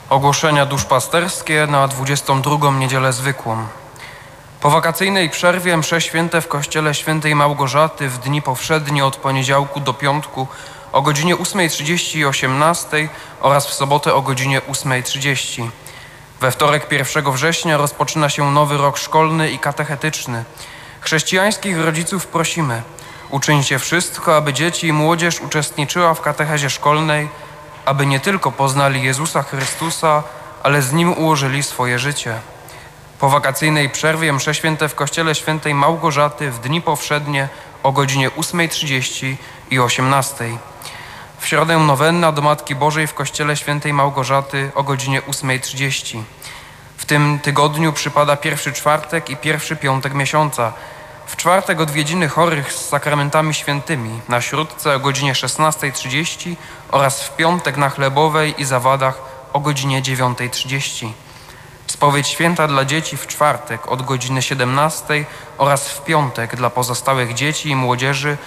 Ogłoszenia duszpasterskie na 22. niedzielę zwykłą. Po wakacyjnej przerwie msze święte w kościele świętej Małgorzaty w dni powszednie od poniedziałku do piątku o godzinie 8:30 i 18:00 oraz w sobotę o godzinie 8:30. We wtorek 1 września rozpoczyna się nowy rok szkolny i katechetyczny. Chrześcijańskich rodziców prosimy: uczyńcie wszystko, aby dzieci i młodzież uczestniczyła w katechezie szkolnej, aby nie tylko poznali Jezusa Chrystusa, ale z Nim ułożyli swoje życie. Po wakacyjnej przerwie msze święte w kościele świętej Małgorzaty w dni powszednie o godzinie 8:30 i 18:00. W środę nowenna do Matki Bożej w kościele świętej Małgorzaty o godzinie 8:30. W tym tygodniu przypada pierwszy czwartek i pierwszy piątek miesiąca. W czwartek odwiedziny chorych z sakramentami świętymi na Śródce o godzinie 16:30 oraz w piątek na Chlebowej i Zawadach o godzinie 9:30. Spowiedź święta dla dzieci w czwartek od godziny 17:00 oraz w piątek dla pozostałych dzieci i młodzieży